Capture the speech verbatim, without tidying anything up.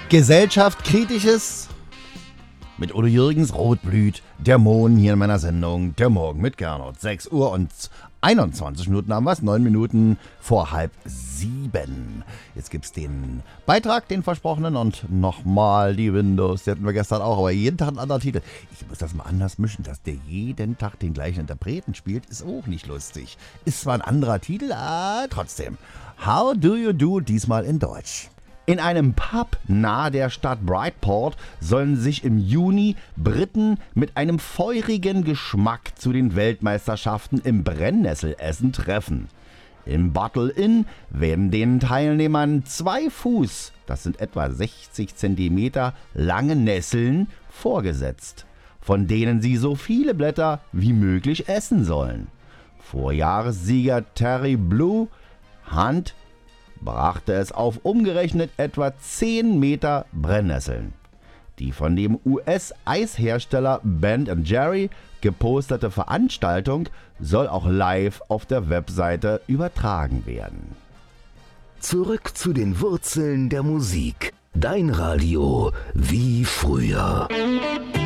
Gesellschaft-Kritisches mit Udo Jürgens, Rotblüt, der Mohn hier in meiner Sendung Der Morgen mit Gernot. sechs Uhr und einundzwanzig Minuten haben wir es, neun Minuten vor halb sieben. Jetzt gibt's den Beitrag, den versprochenen, und nochmal die Windows. Die hatten wir gestern auch, aber jeden Tag ein anderer Titel. Ich muss das mal anders mischen, dass der jeden Tag den gleichen Interpreten spielt, ist auch nicht lustig. Ist zwar ein anderer Titel, aber trotzdem. How do you do, diesmal in Deutsch. In einem Pub nahe der Stadt Bridport sollen sich im Juni Briten mit einem feurigen Geschmack zu den Weltmeisterschaften im Brennnesselessen treffen. Im Bottle Inn werden den Teilnehmern zwei Fuß, das sind etwa sechzig Zentimeter, lange Nesseln vorgesetzt, von denen sie so viele Blätter wie möglich essen sollen. Vorjahressieger Terry Blue Hunt brachte es auf umgerechnet etwa zehn Meter Brennnesseln. Die von dem U S-Eishersteller Ben and Jerry geposterte Veranstaltung soll auch live auf der Webseite übertragen werden. Zurück zu den Wurzeln der Musik. Dein Radio wie früher.